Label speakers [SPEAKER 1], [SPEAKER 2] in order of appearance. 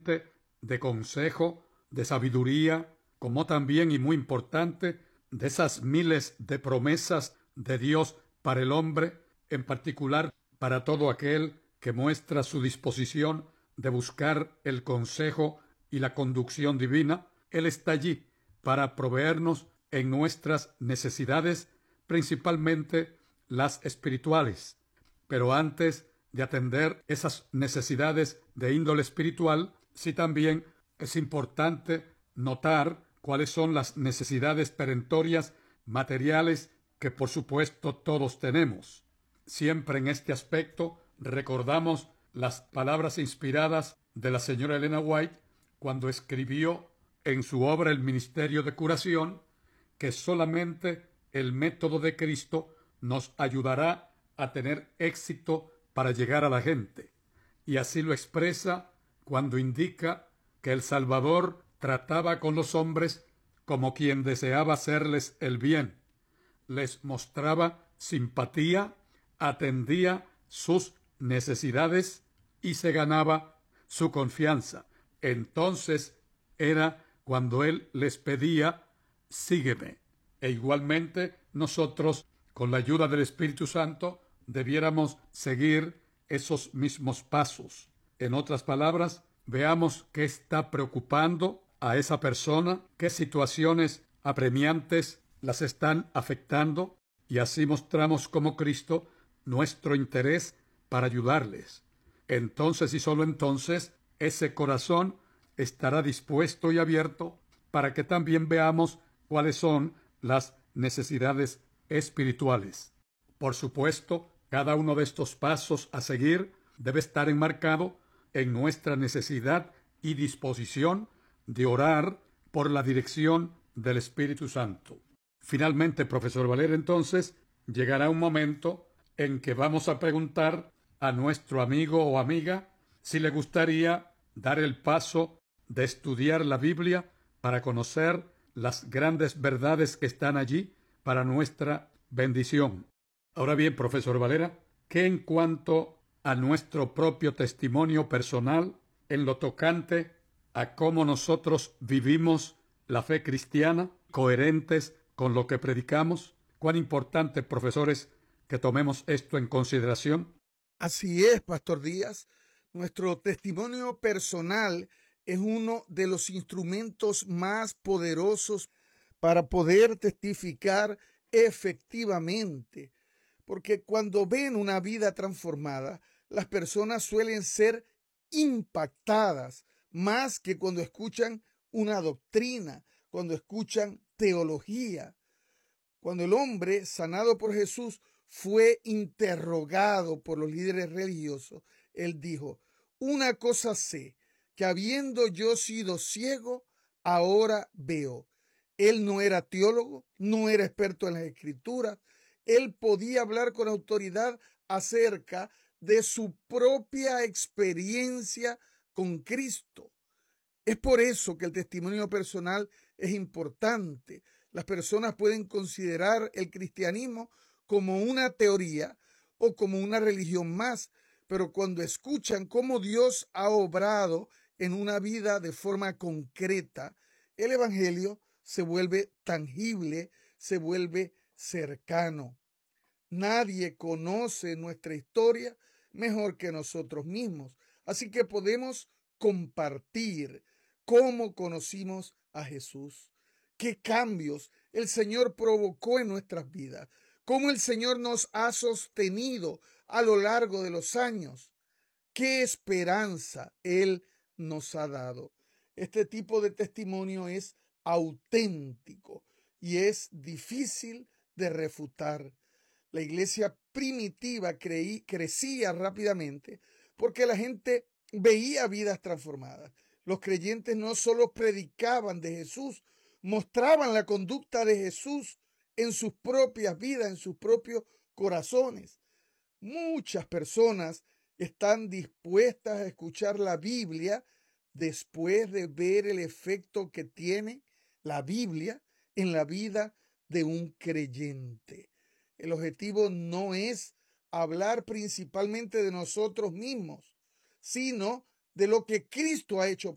[SPEAKER 1] fuente de consejo, de sabiduría, como también, y muy importante, de esas miles de promesas de Dios para el hombre, en particular para todo aquel que muestra su disposición de buscar el consejo y la conducción divina. Él está allí para proveernos en nuestras necesidades, principalmente las espirituales. Pero antes de atender esas necesidades de índole espiritual, sí también es importante notar cuáles son las necesidades perentorias materiales que por supuesto todos tenemos. Siempre en este aspecto recordamos las palabras inspiradas de la señora Elena White cuando escribió en su obra El Ministerio de Curación que solamente el método de Cristo nos ayudará a tener éxito para llegar a la gente. Y así lo expresa cuando indica que el Salvador trataba con los hombres como quien deseaba hacerles el bien. Les mostraba simpatía, atendía sus necesidades y se ganaba su confianza. Entonces era cuando él les pedía: sígueme. E igualmente nosotros, con la ayuda del Espíritu Santo, debiéramos seguir esos mismos pasos. En otras palabras, veamos qué está preocupando a esa persona, qué situaciones apremiantes las están afectando, y así mostramos como Cristo nuestro interés para ayudarles. Entonces y solo entonces ese corazón estará dispuesto y abierto para que también veamos cuáles son las necesidades espirituales. Por supuesto, cada uno de estos pasos a seguir debe estar enmarcado en nuestra necesidad y disposición de orar por la dirección del Espíritu Santo. Finalmente, profesor Valera, entonces, llegará un momento en que vamos a preguntar a nuestro amigo o amiga si le gustaría dar el paso de estudiar la Biblia para conocer las grandes verdades que están allí para nuestra bendición. Ahora bien, profesor Valera, ¿qué en cuanto a nuestro propio testimonio personal en lo tocante a cómo nosotros vivimos la fe cristiana, coherentes con lo que predicamos? ¿Cuán importante, profesores, que tomemos esto en consideración?
[SPEAKER 2] Así es, Pastor Díaz. Nuestro testimonio personal es uno de los instrumentos más poderosos para poder testificar efectivamente, porque cuando ven una vida transformada, las personas suelen ser impactadas más que cuando escuchan una doctrina, cuando escuchan teología. Cuando el hombre sanado por Jesús fue interrogado por los líderes religiosos, él dijo: una cosa sé, que habiendo yo sido ciego, ahora veo. Él no era teólogo, no era experto en las escrituras. Él podía hablar con autoridad acerca de su propia experiencia con Cristo. Es por eso que el testimonio personal es importante. Las personas pueden considerar el cristianismo como una teoría o como una religión más, pero cuando escuchan cómo Dios ha obrado en una vida de forma concreta, el evangelio se vuelve tangible, se vuelve cercano. Nadie conoce nuestra historia mejor que nosotros mismos, así que podemos compartir cómo conocimos a Jesús, qué cambios el Señor provocó en nuestras vidas, cómo el Señor nos ha sostenido a lo largo de los años, qué esperanza Él nos ha dado. Este tipo de testimonio es auténtico y es difícil de refutar. La iglesia primitiva crecía rápidamente porque la gente veía vidas transformadas. Los creyentes no solo predicaban de Jesús, mostraban la conducta de Jesús en sus propias vidas, en sus propios corazones. Muchas personas están dispuestas a escuchar la Biblia después de ver el efecto que tiene la Biblia en la vida de un creyente. El objetivo no es hablar principalmente de nosotros mismos, sino de lo que Cristo ha hecho